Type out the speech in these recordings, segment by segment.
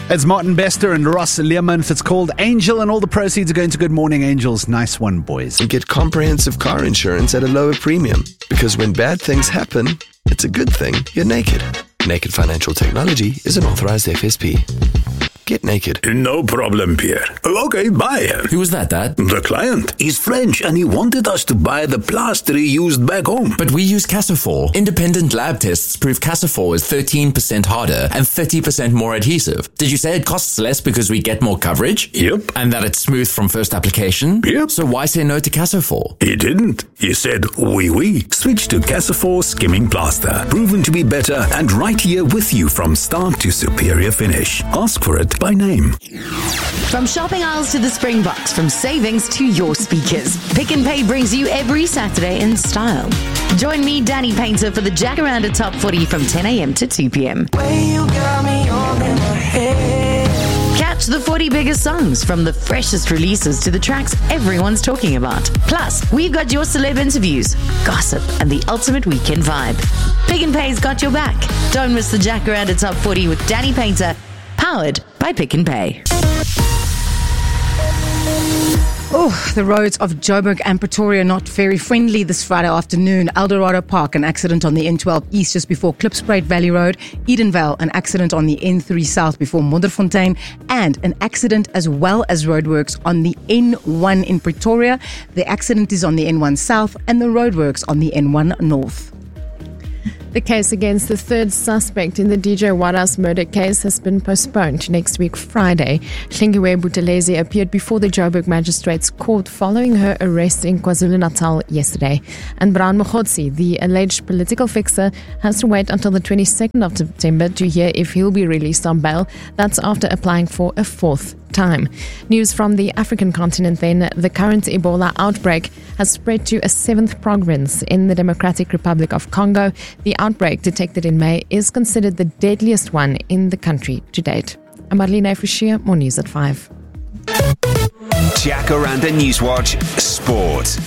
It's Martin Bester and Ross Learmonth. It's called Angel, and all the proceeds are going to Good Morning Angels. Nice one, boys. You get comprehensive car insurance at a lower premium. Because when bad things happen, it's a good thing you're naked. Naked Financial Technology is an authorized FSP. Get naked. No problem, Pierre. Okay, bye. Who was that, Dad? The client. He's French and he wanted us to buy the plaster he used back home. But we use Casafor. Independent lab tests prove Casafor is 13% harder and 30% more adhesive. Did you say it costs less because we get more coverage? Yep. And that it's smooth from first application? Yep. So why say no to Casafor? He didn't. He said, oui. Switch to Casafor Skimming Plaster. Proven to be better and right here with you from start to superior finish. Ask for it by name. From shopping aisles to the Springboks, from savings to your speakers, Pick n Pay brings you every Saturday in style. Join me, Danny Painter, for the Jacaranda Top 40 from 10 a.m. to 2 p.m. Catch the 40 biggest songs, from the freshest releases to the tracks everyone's talking about. Plus, we've got your celeb interviews, gossip, and the ultimate weekend vibe. Pick n Pay's got your back. Don't miss the Jacaranda Top 40 with Danny Painter, powered by Pick n Pay. Oh, the roads of Joburg and Pretoria not very friendly this Friday afternoon. Eldorado Park, an accident on the N12 East just before Klipspruit Valley Road. Edenvale, an accident on the N3 South before Modderfontein. And an accident as well as roadworks on the N1 in Pretoria. The accident is on the N1 South and the roadworks on the N1 North. The case against the third suspect in the DJ Wadas murder case has been postponed to next week, Friday. Hlingiwe Buthelezi appeared before the Joburg Magistrates Court following her arrest in KwaZulu-Natal yesterday. And Brown Mogotsi, the alleged political fixer, has to wait until the 22nd of September to hear if he'll be released on bail. That's after applying for a fourth time. News from the African continent then. The current Ebola outbreak has spread to a seventh province in the Democratic Republic of Congo. The outbreak, detected in May, is considered the deadliest one in the country to date. I'm Marlene Fushia, more news at 5. Jacaranda Newswatch Sport.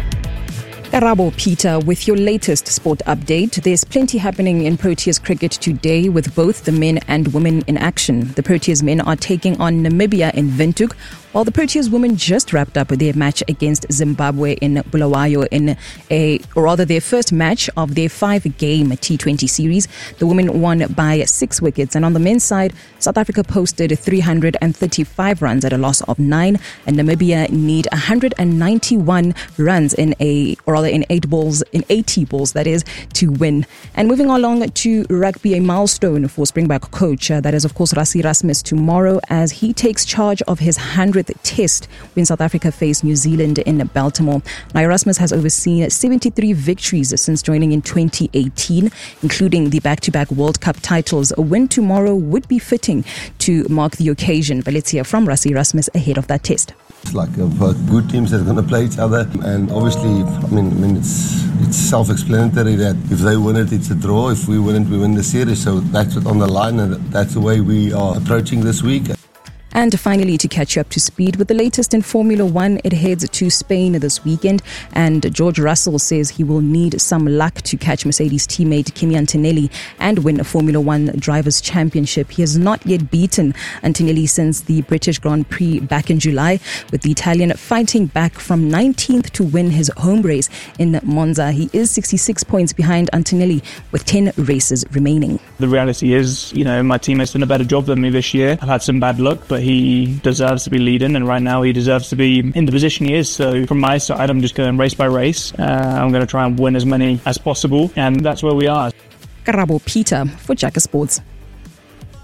Karabo Peter with your latest sport update. There's plenty happening in Proteas cricket today with both the men and women in action. The Proteas men are taking on Namibia in Windhoek, while the Proteas women just wrapped up their match against Zimbabwe in Bulawayo in their first match of their 5-game T20 series. The women won by 6 wickets, and on the men's side, South Africa posted 335 runs at a loss of 9, and Namibia need 191 runs in 80 balls that is, to win. And moving along to rugby, a milestone for Springbok coach, that is of course Rassie Erasmus tomorrow, as he takes charge of his 100th test when South Africa face New Zealand in Baltimore. Now, Erasmus has overseen 73 victories since joining in 2018, including the back-to-back World Cup titles. A win tomorrow would be fitting to mark the occasion. But let's hear from Rassie Erasmus ahead of that test. It's like good teams that are going to play each other, and obviously, I mean, it's self-explanatory that if they win it, it's a draw. If we win it, we win the series. So that's it on the line, and that's the way we are approaching this week. And finally, to catch you up to speed with the latest in Formula One, it heads to Spain this weekend. And George Russell says he will need some luck to catch Mercedes teammate Kimi Antonelli and win a Formula One Drivers' Championship. He has not yet beaten Antonelli since the British Grand Prix back in July, with the Italian fighting back from 19th to win his home race in Monza. He is 66 points behind Antonelli with 10 races remaining. The reality is, my teammate's done a better job than me this year. I've had some bad luck, but he deserves to be leading, and right now he deserves to be in the position he is. So from my side, I'm just going race by race. I'm going to try and win as many as possible, and that's where we are. Karabo Peter for Jacker Sports.